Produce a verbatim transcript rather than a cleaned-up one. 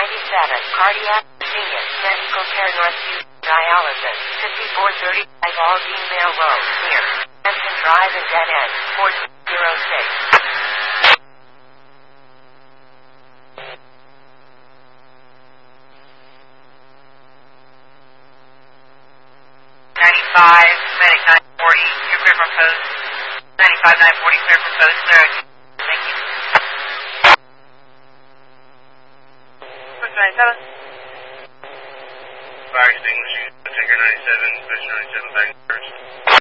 ninety-seven, cardiac, genius, medical care northeast, dialysis, fifty-four thirty-five Aldine Mail Road, near Hampton Drive and Dead End, four zero six. ninety-five, medic nine forty, you're clear from post. ninety-five, nine forty, clear from post, clear. Thank you. Push ninety-seven. Fire extinguishing, Tinker ninety-seven, push ninety-seven back first.